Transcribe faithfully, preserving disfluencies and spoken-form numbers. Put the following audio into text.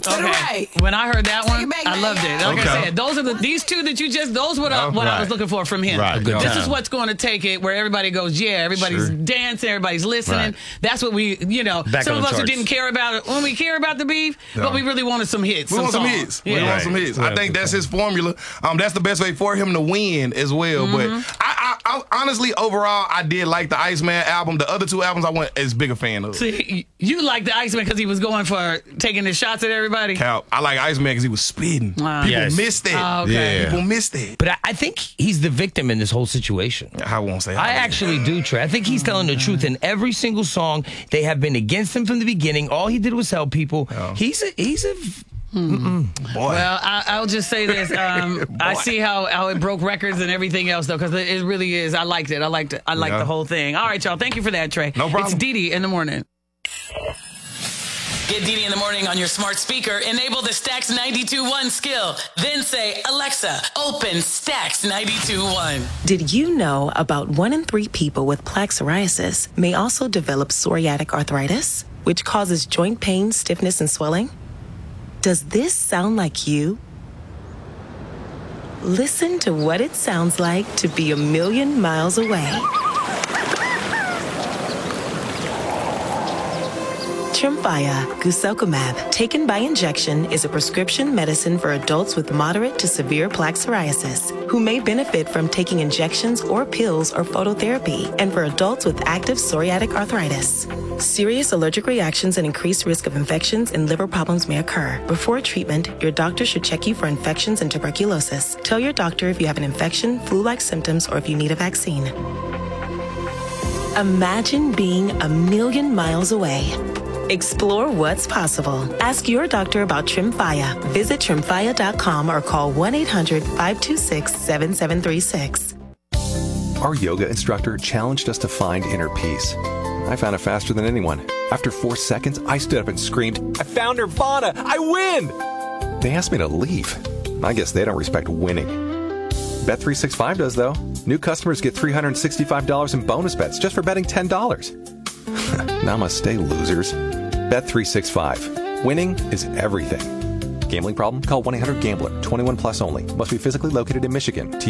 Okay. Right. When I heard that one, back, I back, loved it. yeah. Like Okay. I said, those are the these two that you just those were the, Oh, what I right. was looking for from him. Right. Good This time. is what's going to take it where everybody goes, yeah, everybody's Sure. dancing, everybody's listening. Right. That's what we, you know, Back some on of the us who charts. didn't care about it when we care about the beef, Yeah. but we really wanted some hits. We want some songs. hits. Yeah. We want Right. some hits. Right. I think that's his formula. Um, that's the best way for him to win as well. Mm-hmm. But I, I, I honestly, overall, I did like the Iceman album. The other two albums, I went as big a fan of. See, you like the Iceman because he was going for taking his shots at everybody. Cal, I like Iceman because he was spitting. Wow. People Yes. missed that. Oh, okay. People missed that. But I, I think he's the victim in this whole situation. I won't say. I how. actually do, Trey. I think he's telling the truth in every single song. They have been against him from the beginning. All he did was help people. He's a he's a boy. Well, I, I'll just say this. Um, I see how, how it broke records and everything else, though, because it, it really is. I liked it. I liked it. I liked Yeah. the whole thing. All right, y'all. Thank you for that, Trey. No problem. It's Dee Dee in the morning. Get Dee Dee in the morning on your smart speaker. Enable the Stax ninety-two point one skill. Then say, Alexa, open Stax ninety-two point one. Did you know about one in three people with plaque psoriasis may also develop psoriatic arthritis, which causes joint pain, stiffness, and swelling? Does this sound like you? Listen to what it sounds like to be a million miles away. Tremfya guselkumab, taken by injection, is a prescription medicine for adults with moderate to severe plaque psoriasis who may benefit from taking injections or pills or phototherapy, and for adults with active psoriatic arthritis. Serious allergic reactions and increased risk of infections and liver problems may occur. Before treatment, your doctor should check you for infections and tuberculosis. Tell your doctor if you have an infection, flu-like symptoms, or if you need a vaccine. Imagine being a million miles away. Explore what's possible. Ask your doctor about Tremfya. Visit tremfya dot com or call one eight hundred, five two six, seven seven three six. Our yoga instructor challenged us to find inner peace. I found it faster than anyone. After four seconds, I stood up and screamed, I found Nirvana! I win! They asked me to leave. I guess they don't respect winning. Bet three sixty-five does, though. New customers get three hundred sixty-five dollars in bonus bets just for betting ten dollars. Namaste, losers. Bet three sixty-five. Winning is everything. Gambling problem? Call one eight hundred gambler. twenty-one plus only. Must be physically located in Michigan.